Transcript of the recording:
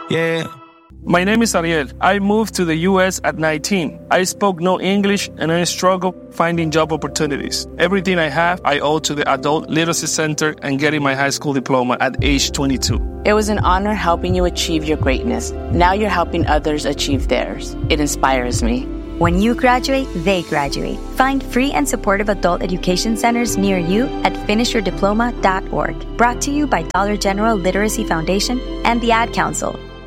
Yeah. My name is Ariel. I moved to the U.S. at 19. I spoke no English and I struggled finding job opportunities. Everything I have, I owe to the Adult Literacy Center and getting my high school diploma at age 22. It was an honor helping you achieve your greatness. Now you're helping others achieve theirs. It inspires me. When you graduate, they graduate. Find free and supportive adult education centers near you at finishyourdiploma.org. Brought to you by Dollar General Literacy Foundation and the Ad Council.